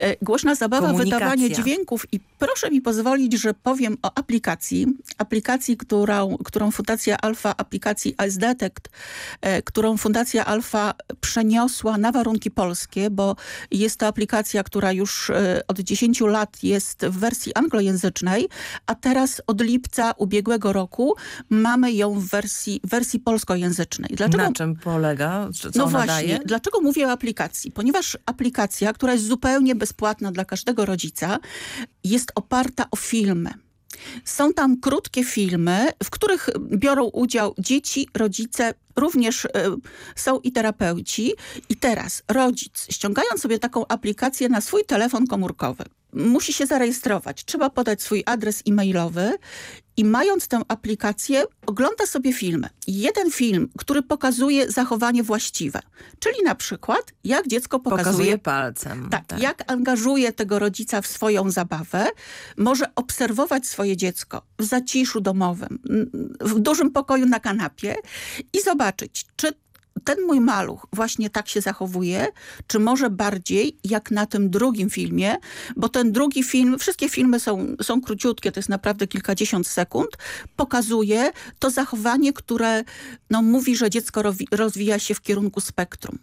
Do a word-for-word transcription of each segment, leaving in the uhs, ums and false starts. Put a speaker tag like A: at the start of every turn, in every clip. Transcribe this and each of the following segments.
A: Głośna zabawa, wydawanie dźwięków i proszę mi pozwolić, że powiem o aplikacji. Aplikacji, którą, którą Fundacja Alfa, aplikacji ASDetect, którą Fundacja Alfa przeniosła na warunki polskie, bo jest to aplikacja, która już od dziesięciu lat jest w wersji anglojęzycznej, a teraz od lipca ubiegłego roku mamy ją w wersji, wersji polskojęzycznej. Dlaczego?
B: Na czym polega? Co
A: no
B: ona
A: właśnie,
B: daje?
A: Dlaczego mówię o aplikacji? Ponieważ aplikacja, która jest zupełnie bezpłatna dla każdego rodzica, jest oparta o filmy. Są tam krótkie filmy, w których biorą udział dzieci, rodzice, również y, są i terapeuci. I teraz rodzic, ściągając sobie taką aplikację na swój telefon komórkowy, musi się zarejestrować. Trzeba podać swój adres e-mailowy i mając tę aplikację, ogląda sobie filmy. Jeden film, który pokazuje zachowanie właściwe. Czyli na przykład, jak dziecko pokazuje...
B: Pokazuje palcem.
A: Tak,
B: tak,
A: jak angażuje tego rodzica w swoją zabawę. Może obserwować swoje dziecko w zaciszu domowym, w dużym pokoju na kanapie i zobaczyć, czy ten mój maluch właśnie tak się zachowuje, czy może bardziej jak na tym drugim filmie, bo ten drugi film, wszystkie filmy są, są króciutkie, to jest naprawdę kilkadziesiąt sekund, pokazuje to zachowanie, które no, mówi, że dziecko rozwija się w kierunku spektrum.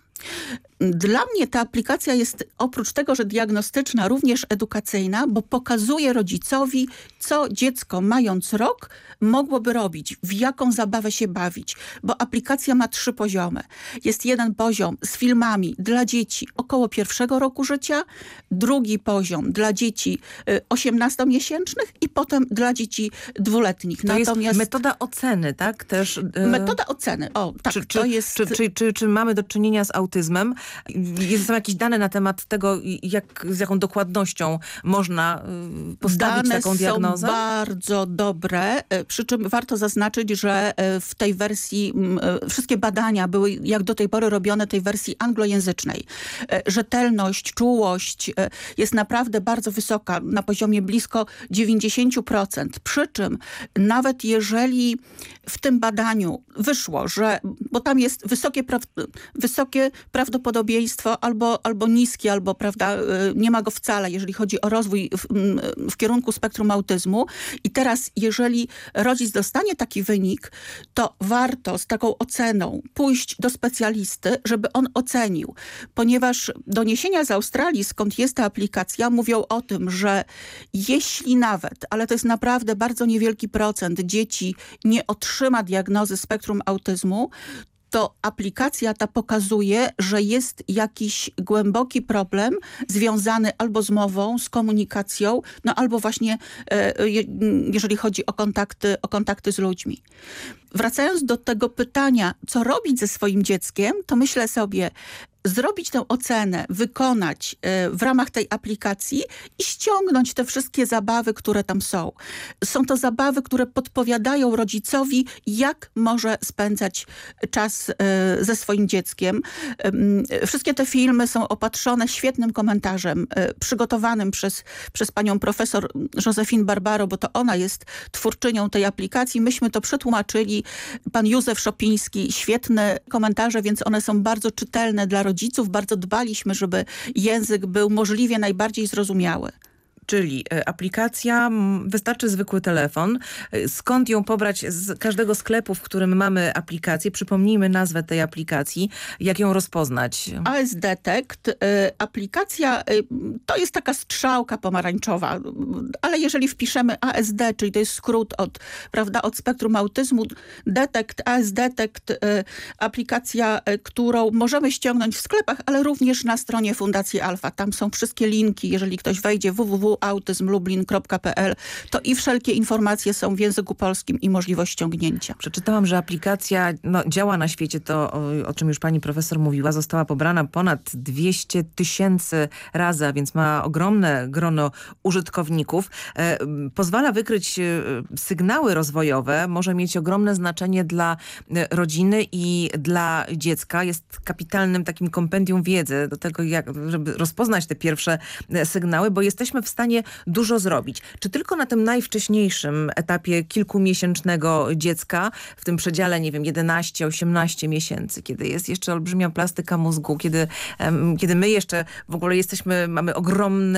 A: Dla mnie ta aplikacja jest oprócz tego, że diagnostyczna, również edukacyjna, bo pokazuje rodzicowi, co dziecko mając rok mogłoby robić, w jaką zabawę się bawić, bo aplikacja ma trzy poziomy. Jest jeden poziom z filmami dla dzieci około pierwszego roku życia, drugi poziom dla dzieci osiemnastomiesięcznych i potem dla dzieci dwuletnich.
B: To Natomiast... jest metoda oceny, tak? Też, yy...
A: Metoda oceny, o tak,
B: czy,
A: to
B: czy,
A: jest...
B: Czy, czy, czy, czy mamy do czynienia z autyzmem? Jest, są jakieś dane na temat tego, jak, z jaką dokładnością można postawić
A: Dane
B: taką diagnozę?
A: Są bardzo dobre, przy czym warto zaznaczyć, że w tej wersji wszystkie badania były jak do tej pory robione tej wersji anglojęzycznej. Rzetelność, czułość jest naprawdę bardzo wysoka, na poziomie blisko dziewięćdziesiąt procent. Przy czym nawet jeżeli w tym badaniu wyszło, że, bo tam jest wysokie, pra, wysokie prawdopodobieństwo albo, albo niskie, albo prawda, nie ma go wcale, jeżeli chodzi o rozwój w, w kierunku spektrum autyzmu. I teraz, jeżeli rodzic dostanie taki wynik, to warto z taką oceną pójść do specjalisty, żeby on ocenił. Ponieważ doniesienia z Australii, skąd jest ta aplikacja, mówią o tym, że jeśli nawet, ale to jest naprawdę bardzo niewielki procent dzieci nie otrzyma diagnozy spektrum autyzmu, to aplikacja ta pokazuje, że jest jakiś głęboki problem związany albo z mową, z komunikacją, no albo właśnie e, jeżeli chodzi o kontakty, o kontakty z ludźmi. Wracając do tego pytania, co robić ze swoim dzieckiem, to myślę sobie, zrobić tę ocenę, wykonać y, w ramach tej aplikacji i ściągnąć te wszystkie zabawy, które tam są. Są to zabawy, które podpowiadają rodzicowi, jak może spędzać czas y, ze swoim dzieckiem. Y, wszystkie te filmy są opatrzone świetnym komentarzem, y, przygotowanym przez, przez panią profesor Józefine Barbaro, bo to ona jest twórczynią tej aplikacji. Myśmy to przetłumaczyli. Pan Józef Szopiński, świetne komentarze, więc one są bardzo czytelne dla rodziców. Bardzo dbaliśmy, żeby język był możliwie najbardziej zrozumiały.
B: Czyli aplikacja, wystarczy zwykły telefon. Skąd ją pobrać? Z każdego sklepu, w którym mamy aplikację. Przypomnijmy nazwę tej aplikacji. Jak ją rozpoznać? ASDetect.
A: Aplikacja to jest taka strzałka pomarańczowa, ale jeżeli wpiszemy A S D, czyli to jest skrót od, prawda, od spektrum autyzmu, Detect, ASDetect, aplikacja, którą możemy ściągnąć w sklepach, ale również na stronie Fundacji Alfa. Tam są wszystkie linki, jeżeli ktoś wejdzie w w w kropka autyzm lublin kropka p l, to i wszelkie informacje są w języku polskim i możliwość ściągnięcia.
B: Przeczytałam, że aplikacja no, działa na świecie, to o, o czym już pani profesor mówiła, została pobrana ponad dwieście tysięcy razy, a więc ma ogromne grono użytkowników. E, pozwala wykryć e, sygnały rozwojowe, może mieć ogromne znaczenie dla e, rodziny i dla dziecka. Jest kapitalnym takim kompendium wiedzy do tego, jak, żeby rozpoznać te pierwsze e, sygnały, bo jesteśmy w stanie stanie dużo zrobić. Czy tylko na tym najwcześniejszym etapie kilkumiesięcznego dziecka, w tym przedziale, nie wiem, jedenaście osiemnaście miesięcy, kiedy jest jeszcze olbrzymia plastyka mózgu, kiedy, em, kiedy my jeszcze w ogóle jesteśmy, mamy ogromne